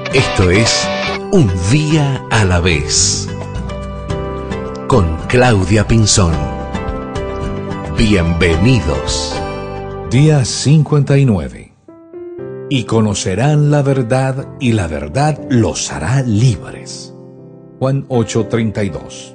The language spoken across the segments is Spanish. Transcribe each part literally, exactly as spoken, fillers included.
Esto es Un Día a la Vez, con Claudia Pinzón. Bienvenidos. Día cincuenta y nueve. Y conocerán la verdad, y la verdad los hará libres. Juan ocho treinta y dos.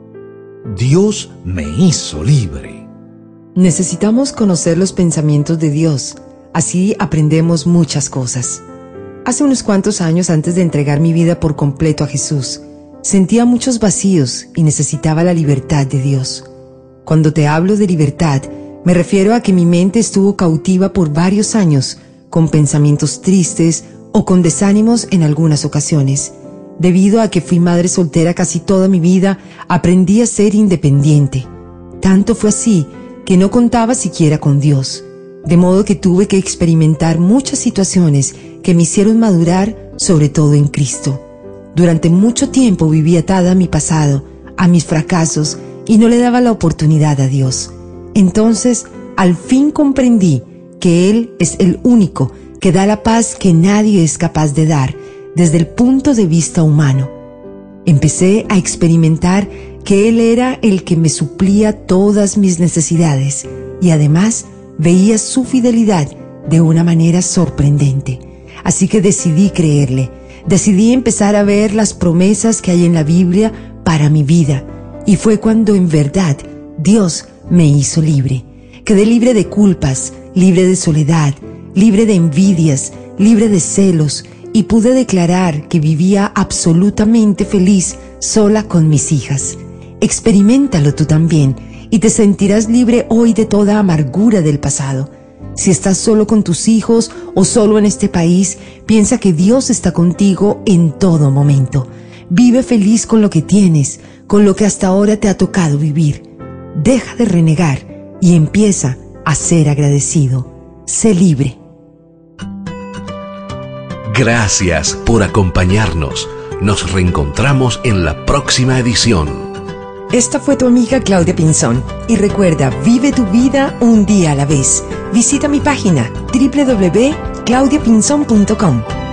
Dios me hizo libre. Necesitamos conocer los pensamientos de Dios, así aprendemos muchas cosas. Hace unos cuantos años, antes de entregar mi vida por completo a Jesús, sentía muchos vacíos y necesitaba la libertad de Dios. Cuando te hablo de libertad, me refiero a que mi mente estuvo cautiva por varios años, con pensamientos tristes o con desánimos en algunas ocasiones. Debido a que fui madre soltera casi toda mi vida, aprendí a ser independiente. Tanto fue así que no contaba siquiera con Dios, de modo que tuve que experimentar muchas situaciones que me hicieron madurar, sobre todo en Cristo. Durante mucho tiempo viví atada a mi pasado, a mis fracasos, y no le daba la oportunidad a Dios. Entonces, al fin comprendí que Él es el único que da la paz que nadie es capaz de dar desde el punto de vista humano. Empecé a experimentar que Él era el que me suplía todas mis necesidades y además veía su fidelidad de una manera sorprendente. Así que decidí creerle, decidí empezar a ver las promesas que hay en la Biblia para mi vida. Y fue cuando en verdad Dios me hizo libre. Quedé libre de culpas, libre de soledad, libre de envidias, libre de celos, y pude declarar que vivía absolutamente feliz sola con mis hijas. Experiméntalo tú también y te sentirás libre hoy de toda amargura del pasado. Si estás solo con tus hijos o solo en este país, piensa que Dios está contigo en todo momento. Vive feliz con lo que tienes, con lo que hasta ahora te ha tocado vivir. Deja de renegar y empieza a ser agradecido. Sé libre. Gracias por acompañarnos. Nos reencontramos en la próxima edición. Esta fue tu amiga Claudia Pinzón. Y recuerda, vive tu vida un día a la vez. Visita mi página doble u doble u doble u punto claudia pinzón punto com.